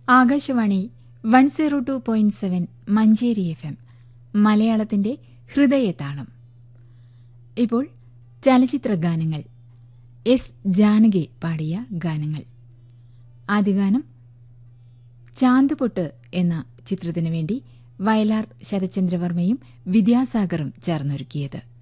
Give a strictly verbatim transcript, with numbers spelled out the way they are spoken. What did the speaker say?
Akashvani one zero two point seven Manjeri F M മലയാളത്തിന്റെ ഹൃദയതാളം. ഇപ്പോൾ ചലച്ചിത്ര ഗാനങ്ങൾ. എസ് ജാനകി പാടിയ ഗാനങ്ങൾ. ആദ്യ ഗാനം ചാന്തുപൊട്ട് എന്ന ചിത്രത്തിനു വേണ്ടി വയലാർ ശരത്ചന്ദ്രവർമ്മയും വിദ്യാസാഗറും ചേർന്നൊരുക്കിയത്.